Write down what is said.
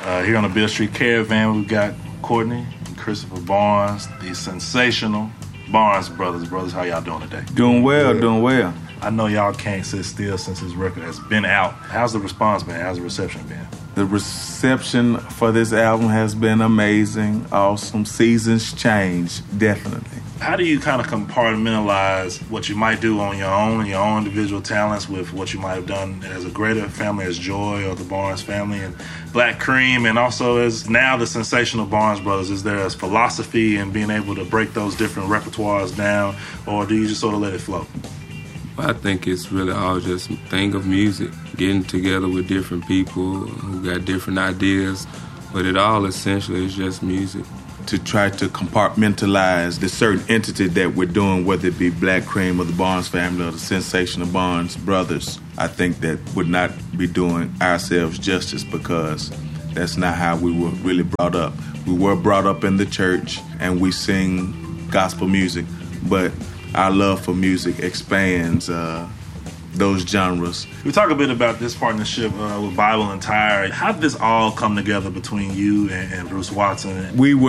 Here on the Beale Street Caravan, we've got Courtney and Christopher Barnes, the sensational Barnes brothers. Brothers, how y'all doing today? Doing well. I know y'all can't sit still since this record has been out. How's the response been? How's the reception been? The reception for this album has been amazing, awesome. Seasons change, definitely. How do you kind of compartmentalize what you might do on your own individual talents with what you might have done as a greater family as Joy or the Barnes family and Black Cream, and also as now the sensational Barnes brothers? Is there a philosophy in being able to break those different repertoires down, or do you just sort of let it flow? I think it's really all just a thing of music, getting together with different people who got different ideas, but it all essentially is just music. To try to compartmentalize the certain entity that we're doing, whether it be Black Cream or the Barnes family or the sensational Barnes brothers, I think that would not be doing ourselves justice, because that's not how we were really brought up. We were brought up in the church and we sing gospel music, but our love for music expands those genres. We talk a bit about this partnership with Bible and Tyre. How did this all come together between you and Bruce Watson? We were